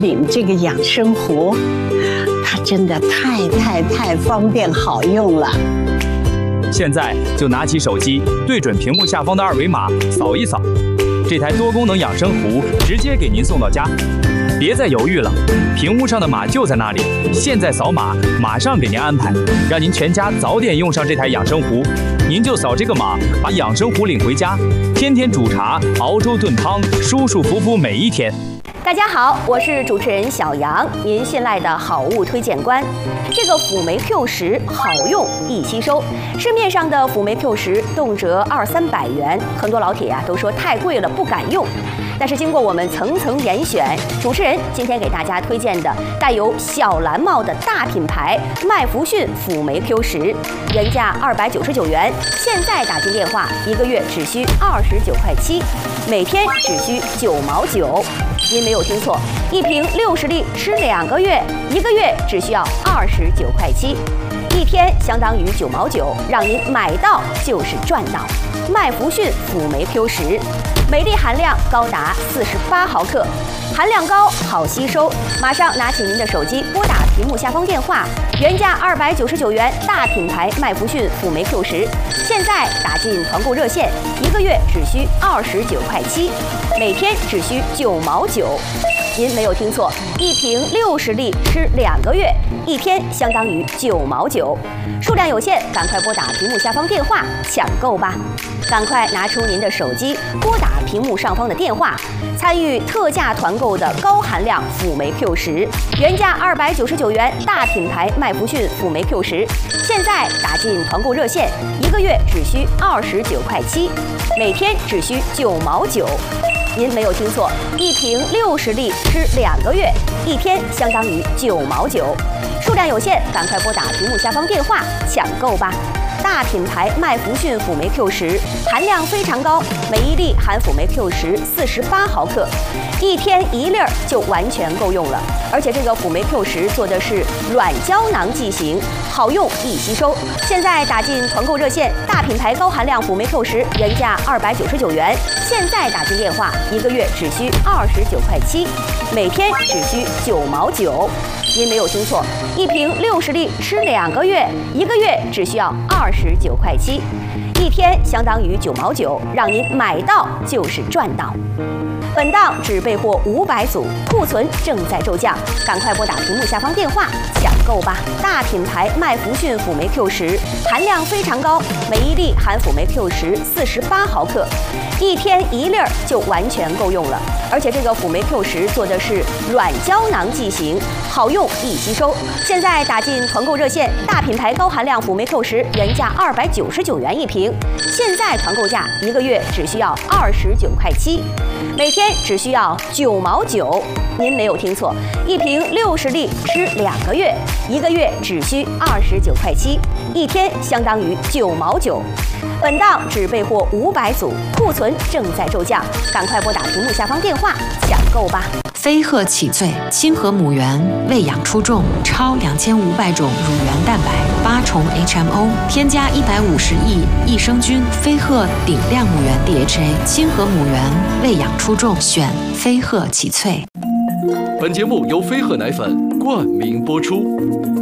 领这个养生壶，它真的太方便好用了。 现在就拿起手机，对准屏幕下方的二维码，扫一扫，这台多功能养生壶直接给您送到家。别再犹豫了，屏幕上的码就在那里，现在扫码，马上给您安排，让您全家早点用上这台养生壶。您就扫这个码，把养生壶领回家，天天煮茶、熬粥炖汤，舒舒服服每一天。 大家好，我是主持人小杨，您信赖的好物推荐官。这个辅酶 Q10好用易吸收，市面上的辅酶 Q10动辄200-300元，很多老铁都说太贵了，不敢用。但是经过我们层层严选，主持人今天给大家推荐的带有小蓝帽的大品牌麦弗逊辅酶 Q10，原价299元，现在打进电话1个月只需29块7，每天只需9毛9。您没有听错，一瓶60粒吃2个月，1个月只需要29块7，一天相当于9毛9，让您买到就是赚到。麦弗逊辅酶 Q10，每粒含量高达48毫克，含量高，好吸收。马上拿起您的手机，拨打屏幕下方电话，原价299元，大品牌麦弗逊辅酶 Q10，现在打进团购热线，1个月只需29块7，每天只需9毛9。您没有听错，一瓶60粒吃2个月，一天相当于9毛9，数量有限，赶快拨打屏幕下方电话抢购吧！赶快拿出您的手机，拨打屏幕上方的电话，参与特价团购的高含量辅酶 Q10，原价299元，大品牌麦弗逊辅酶 Q10，现在打进团购热线，1个月只需29块7，每天只需9毛9。您没有听错，一瓶60粒吃2个月，一天相当于9毛9，数量有限，赶快拨打屏幕下方电话抢购吧！大品牌麦弗逊辅酶 Q10含量非常高，每一粒含辅酶 Q10 48毫克，一天1粒就完全够用了。而且这个辅酶 Q10做的是软胶囊剂型，好用易吸收。现在打进团购热线，大品牌高含量辅酶 Q10原价299元，现在打进电话1个月只需29块7，每天只需9毛9。您没有听错，一瓶60粒吃2个月，1个月只需要29块7，一天相当于9毛9，让您买到就是赚到。本档只备货500组，库存正在骤降，赶快拨打屏幕下方电话抢购吧！大品牌麦弗逊辅酶 Q10含量非常高，每一粒含辅酶 Q10 48毫克，一天1粒就完全够用了。而且这个辅酶 Q10做的是软胶囊剂型，好用易吸收。现在打进团购热线，大品牌高含量辅酶 Q10原价299元一瓶，现在团购价1个月只需要29块7，每天只需要9毛9。您没有听错，一瓶60粒吃2个月，1个月只需29块7，一天相当于9毛9。本档只备货500组，库存正在骤降，赶快拨打屏幕下方电话抢购吧！ 飞鹤启萃亲和母源，喂养出众，超2500种乳源蛋白，8重 HMO， 添加150亿益生菌，飞鹤顶量母源 DHA， 亲和母源，喂养出众，选飞鹤启萃。 本节目由飞鹤奶粉冠名播出。